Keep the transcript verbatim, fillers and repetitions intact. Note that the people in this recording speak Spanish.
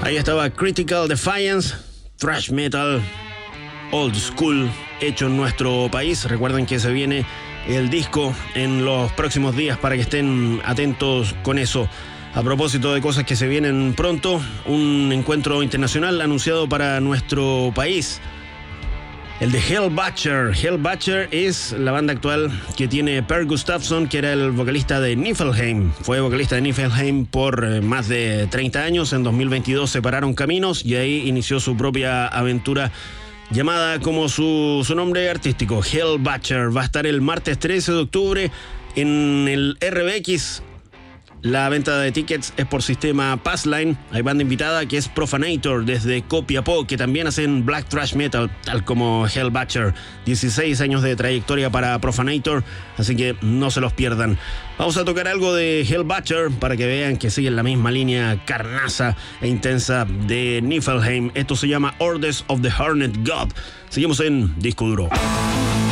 Ahí estaba Critical Defiance, thrash metal, old school, hecho en nuestro país. Recuerden que se viene el disco en los próximos días para que estén atentos con eso. A propósito de cosas que se vienen pronto, un encuentro internacional anunciado para nuestro país. El de Hellbutcher. Hellbutcher es la banda actual que tiene Per Gustafsson, que era el vocalista de Niflheim. Fue vocalista de Niflheim por más de treinta años. En dos mil veintidós separaron caminos y ahí inició su propia aventura llamada como su, su nombre artístico, Hellbutcher. Va a estar el martes trece de octubre en el R B X. La venta de tickets es por sistema Passline. Hay banda invitada que es Profanator desde Copiapó, que también hacen black thrash metal, tal como Hellbutcher. dieciséis años de trayectoria para Profanator, así que no se los pierdan. Vamos a tocar algo de Hellbutcher para que vean que siguen la misma línea carnaza e intensa de Niflheim. Esto se llama Orders of the Hornet God. Seguimos en Disco Duro.